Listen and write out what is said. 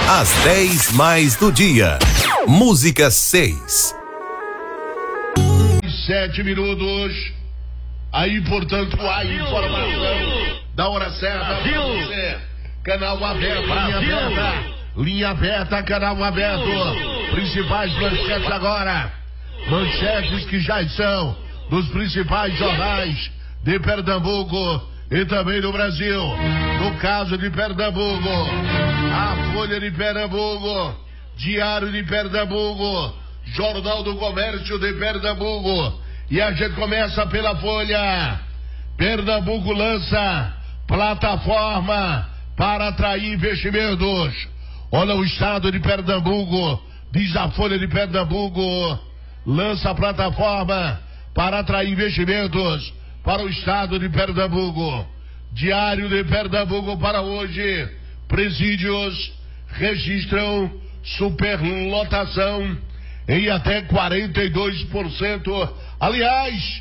Às 10 mais do dia. Música 6. 7 minutos. Aí, portanto, a informação da hora certa para você. Canal aberto, linha aberta, canal aberto. Principais manchetes agora. Manchetes que já estão nos principais jornais de Pernambuco e também do Brasil. No caso de Pernambuco, a Folha de Pernambuco, Diário de Pernambuco, Jornal do Comércio de Pernambuco. E a gente começa pela Folha. Pernambuco lança plataforma para atrair investimentos. Olha o estado de Pernambuco, diz a Folha de Pernambuco, lança plataforma para atrair investimentos para o estado de Pernambuco. Diário de Pernambuco para hoje. Presídios registram superlotação em até 42%. Aliás,